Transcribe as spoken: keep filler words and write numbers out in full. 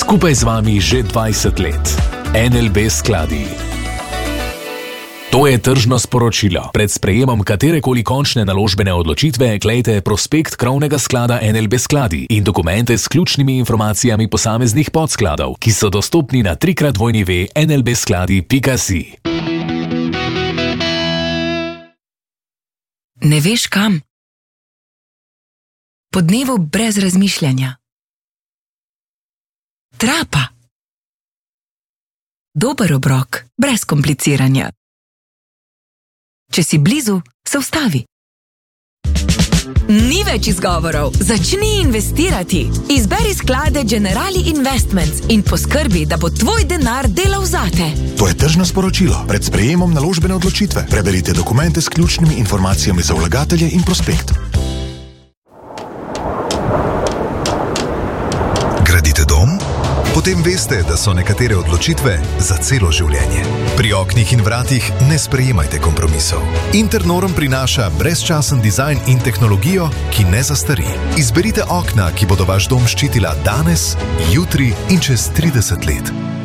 Skupaj z vami že dvajset let. N L B skladi. To je tržno sporočilo. Pred sprejemom katerekoli končne naložbene odločitve glejte prospekt krovnega sklada N L B skladi in dokumente s ključnimi informacijami posameznih podskladov, ki so dostopni na trikrat dvojni ve en el be skladi pika si. Ne veš kam? Po dnevu brez razmišljanja. Trapa. Dober obrok, brez kompliciranja. Če si blizu, se ustavi. Ni več izgovorov, začni investirati. Izberi sklade Generali Investments in poskrbi, da bo tvoj denar delal zate. To je tržno sporočilo. Pred sprejemom naložbene odločitve preberite dokumente s ključnimi informacijami za vlagatelje in prospekt. Gradite dom? Potem veste, da so nekatere odločitve za celo življenje. Pri oknih in vratih ne sprejemajte kompromisov. Internorm prinaša brezčasen dizajn in tehnologijo, ki ne zastari. Izberite okna, ki bodo vaš dom ščitila danes, jutri in čez trideset let.